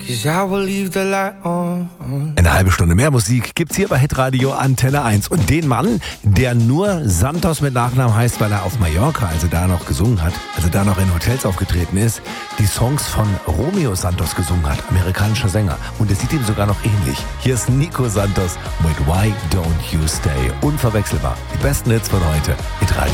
'cause I will leave the light on. Eine halbe Stunde mehr Musik gibt's hier bei Hitradio Antenne 1. Und den Mann, der nur Santos mit Nachnamen heißt, weil er auf Mallorca, also da noch gesungen hat, also da noch in Hotels aufgetreten ist, die Songs von Romeo Santos gesungen hat, amerikanischer Sänger. Und es sieht ihm sogar noch ähnlich. Hier ist Nico Santos mit Why Don't You Stay. Unverwechselbar. Die besten Hits von heute. Hitradio